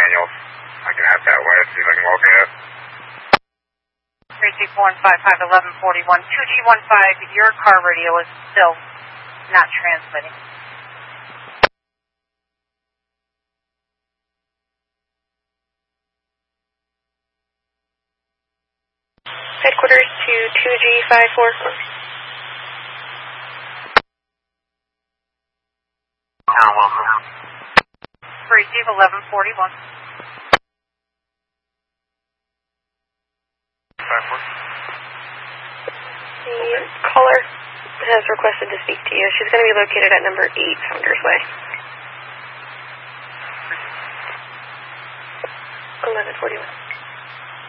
manuals. I can head that way, see if I can locate it. 361551141, 2G15, your car radio is still not transmitting. Headquarters to 2G54. Welcome. 3G1141. The caller has requested to speak to you. She's going to be located at number 8 Founders Way. 1141.